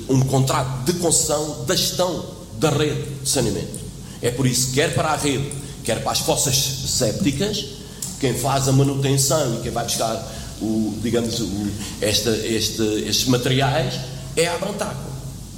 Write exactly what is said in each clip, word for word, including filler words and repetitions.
um contrato de concessão da gestão da rede de saneamento. É por isso que quer para a rede, quer para as fossas sépticas, quem faz a manutenção e quem vai buscar o, digamos, o, esta, este, estes materiais é a Abrantaco.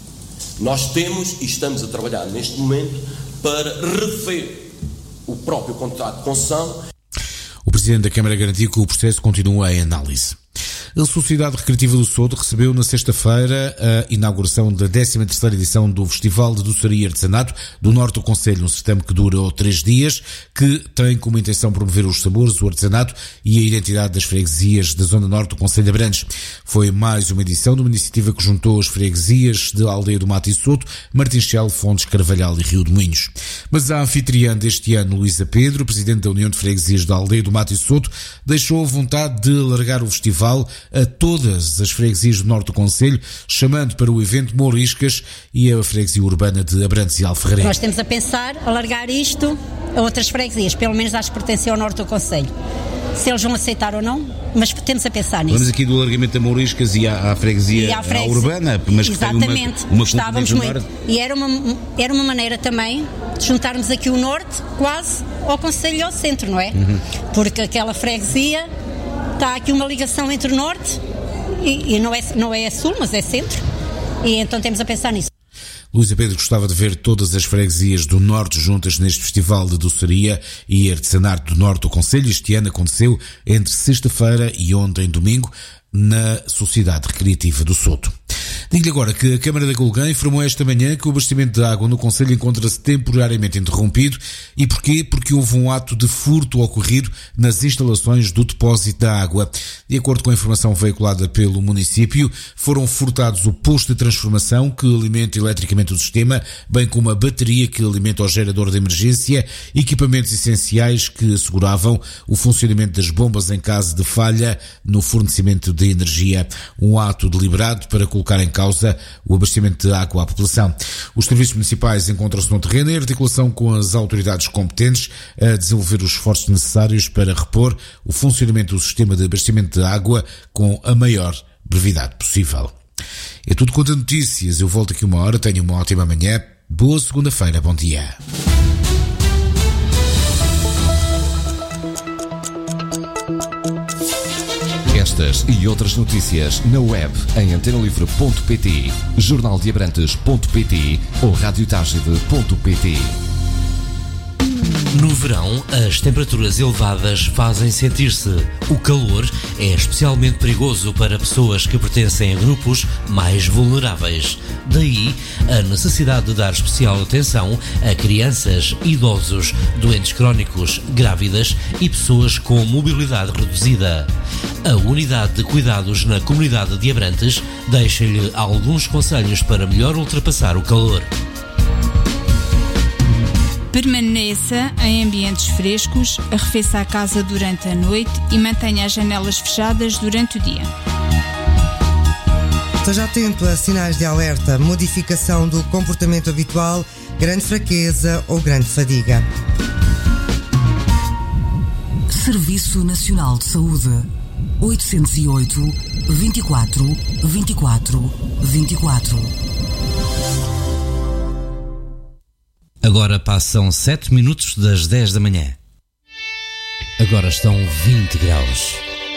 Nós temos e estamos a trabalhar neste momento para rever o próprio contrato de concessão. O Presidente da Câmara garantiu que o processo continua em análise. A Sociedade Recreativa do Soto recebeu na sexta-feira a inauguração da décima terceira edição do Festival de Doçaria e Artesanato do Norte do Concelho, um certame que dura três dias, que tem como intenção promover os sabores, o artesanato e a identidade das freguesias da Zona Norte do Concelho de Abrantes. Foi mais uma edição de uma iniciativa que juntou as freguesias de Aldeia do Mato e Soto, Martinchel, Fontes, Carvalhal e Rio de Moinhos. Mas a anfitriã deste ano, Luísa Pedro, Presidente da União de Freguesias da Aldeia do Mato e Soto, deixou a vontade de alargar o festival a todas as freguesias do Norte do Concelho, chamando para o evento Mouriscas e a freguesia urbana de Abrantes e Alferreira. Nós temos a pensar alargar isto a outras freguesias, pelo menos às que pertencem ao Norte do Concelho. Se eles vão aceitar ou não, mas temos a pensar nisso. Vamos aqui do alargamento da Mouriscas e à, à freguesia e à freguesia, à urbana, mas exatamente, que tem uma, uma gostávamos muito. E era uma, era uma maneira também de juntarmos aqui o Norte quase ao Concelho e ao Centro, não é? Uhum. Porque aquela freguesia está aqui uma ligação entre o Norte e, e não, é, não é Sul, mas é Centro, e então temos a pensar nisso. Luísa Pedro gostava de ver todas as freguesias do Norte juntas neste festival de doçaria e artesanato do Norte do Concelho. Este ano aconteceu entre sexta-feira e ontem, domingo, na Sociedade Recreativa do Soto. Digo-lhe agora que a Câmara da Golgã informou esta manhã que o abastecimento de água no concelho encontra-se temporariamente interrompido. E porquê? Porque houve um ato de furto ocorrido nas instalações do depósito da água. De acordo com a informação veiculada pelo município, foram furtados o posto de transformação que alimenta eletricamente o sistema, bem como a bateria que alimenta o gerador de emergência, equipamentos essenciais que asseguravam o funcionamento das bombas em caso de falha no fornecimento de energia. Um ato deliberado para colocar em causa o abastecimento de água à população. Os serviços municipais encontram-se no terreno em articulação com as autoridades competentes a desenvolver os esforços necessários para repor o funcionamento do sistema de abastecimento de água com a maior brevidade possível. É tudo quanto a notícias. Eu volto aqui uma hora. Tenho uma ótima manhã. Boa segunda-feira. Bom dia. Estas e outras notícias na web em antena livre ponto pt, jornal de abrantes ponto pt ou radiotagide ponto pt. No verão, as temperaturas elevadas fazem sentir-se. O calor é especialmente perigoso para pessoas que pertencem a grupos mais vulneráveis. Daí, a necessidade de dar especial atenção a crianças, idosos, doentes crónicos, grávidas e pessoas com mobilidade reduzida. A Unidade de Cuidados na Comunidade de Abrantes deixa-lhe alguns conselhos para melhor ultrapassar o calor. Permaneça em ambientes frescos, arrefeça a casa durante a noite e mantenha as janelas fechadas durante o dia. Esteja atento a sinais de alerta, modificação do comportamento habitual, grande fraqueza ou grande fadiga. Serviço Nacional de Saúde. oitocentos e oito, vinte e quatro, vinte e quatro, vinte e quatro. Agora passam sete minutos das dez da manhã. Agora estão vinte graus.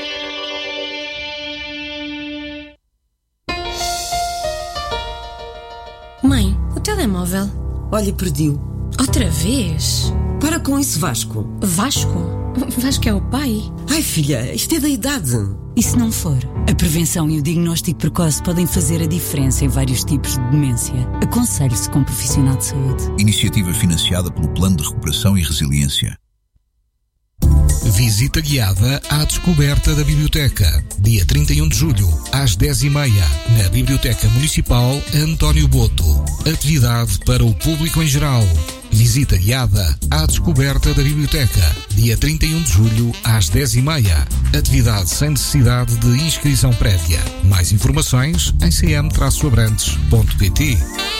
Mãe, o telemóvel. Olha, perdi-o. Outra vez? Para com isso, Vasco. Vasco? Vasco é o pai? Ai, filha, isto é da idade. E se não for? A prevenção e o diagnóstico precoce podem fazer a diferença em vários tipos de demência. Aconselhe-se com um profissional de saúde. Iniciativa financiada pelo Plano de Recuperação e Resiliência. Visita guiada à descoberta da Biblioteca. Dia trinta e um de julho, às dez e meia, na Biblioteca Municipal António Boto. Atividade para o público em geral. Visita guiada à descoberta da Biblioteca. Dia trinta e um de julho, às dez e meia. Atividade sem necessidade de inscrição prévia. Mais informações em c m abrantes ponto p t.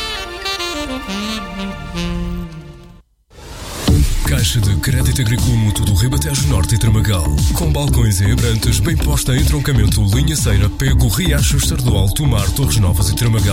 Caixa de Crédito Agrícola Mútuo do Ribatejo Norte e Tramagal. Com balcões em Abrantes, bem posta em entroncamento Linha Ceira, Pego, Riachos, Sardual, Tomar, Torres Novas e Tramagal.